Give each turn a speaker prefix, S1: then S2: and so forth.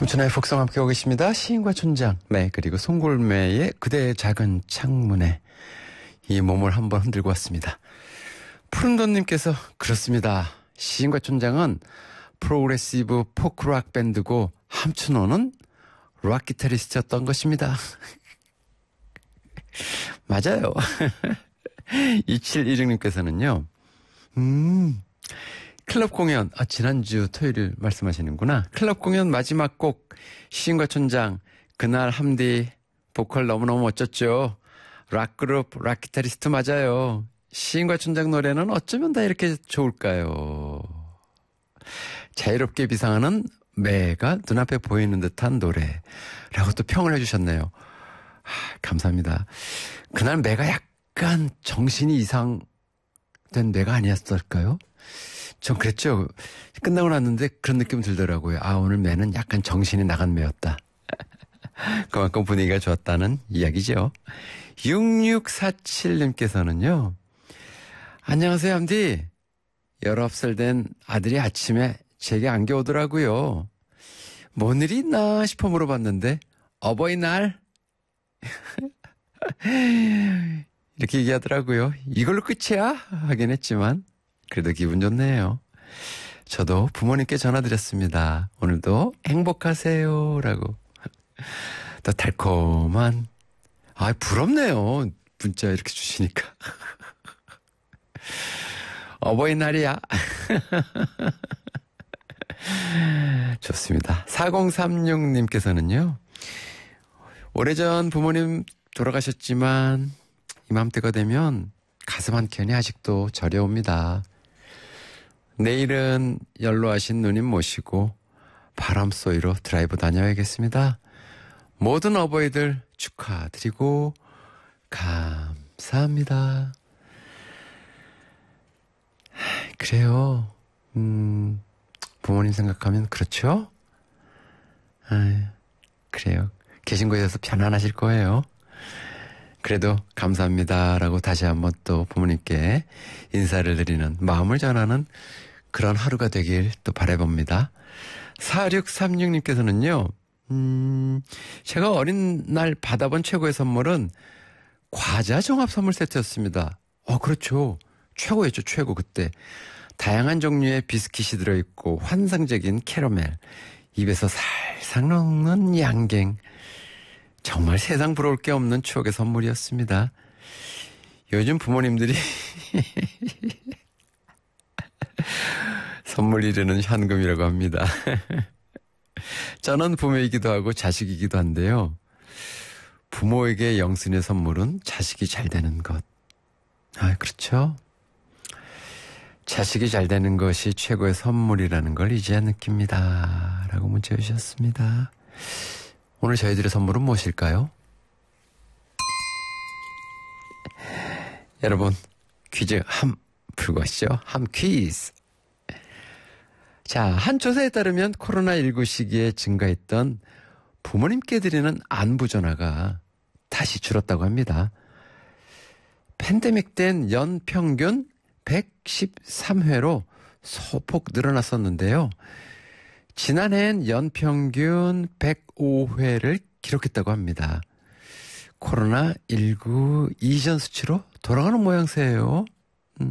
S1: 김천의 복성 함께 오고 계십니다. 시인과 촌장, 네, 그리고 송골매의 그대의 작은 창문에 이 몸을 한번 흔들고 왔습니다. 푸른돈님께서 그렇습니다. 시인과 촌장은 프로그레시브 포크락 밴드고 함춘호는 락 기타리스트였던 것입니다. 맞아요. 2716님께서는요. 클럽 공연, 지난주 토요일 말씀하시는구나. 클럽 공연 마지막 곡, 시인과 촌장, 그날 함디, 보컬 너무너무 멋졌죠. 락그룹, 락 기타리스트 맞아요. 시인과 촌장 노래는 어쩌면 다 이렇게 좋을까요? 자유롭게 비상하는 매가 눈앞에 보이는 듯한 노래라고 또 평을 해주셨네요. 감사합니다. 그날 매가 약간 정신이 이상된 매가 아니었을까요? 전 그랬죠. 끝나고 났는데 그런 느낌 들더라고요. 오늘 매는 약간 정신이 나간 매였다. 그만큼 분위기가 좋았다는 이야기죠. 6647님께서는요. 안녕하세요, 함디. 19살 된 아들이 아침에 제게 안겨오더라고요. 뭔 일이 있나 싶어 물어봤는데 어버이날 이렇게 얘기하더라고요. 이걸로 끝이야? 하긴 했지만 그래도 기분 좋네요. 저도 부모님께 전화드렸습니다. 오늘도 행복하세요 라고. 더 달콤한 부럽네요. 문자 이렇게 주시니까. 어버이날이야. 좋습니다. 4036님께서는요. 오래전 부모님 돌아가셨지만 이맘때가 되면 가슴 한켠이 아직도 저려옵니다. 내일은 연로하신 누님 모시고 바람 소리로 드라이브 다녀야겠습니다. 모든 어버이들 축하드리고 감사합니다. 그래요. 부모님 생각하면 그렇죠? 그래요. 계신 곳에 서 편안하실 거예요. 그래도 감사합니다라고 다시 한번 또 부모님께 인사를 드리는 마음을 전하는 그런 하루가 되길 또 바라봅니다. 4636님께서는요. 제가 어린 날 받아본 최고의 선물은 과자 종합 선물 세트였습니다. 그렇죠. 최고였죠. 최고 그때. 다양한 종류의 비스킷이 들어있고 환상적인 캐러멜, 입에서 살살 녹는 양갱. 정말 세상 부러울 게 없는 추억의 선물이었습니다. 요즘 부모님들이 선물 이르는 현금이라고 합니다. 저는 부모이기도 하고 자식이기도 한데요. 부모에게 영순의 선물은 자식이 잘 되는 것. 그렇죠. 자식이 잘 되는 것이 최고의 선물이라는 걸 이제야 느낍니다. 라고 문자 주셨습니다. 오늘 저희들의 선물은 무엇일까요? 여러분, 퀴즈 풀고 가시죠. 퀴즈. 자, 한 조사에 따르면 코로나19 시기에 증가했던 부모님께 드리는 안부 전화가 다시 줄었다고 합니다. 팬데믹 땐 연평균 113회로 소폭 늘어났었는데요. 지난해엔 연평균 105회를 기록했다고 합니다. 코로나19 이전 수치로 돌아가는 모양새예요.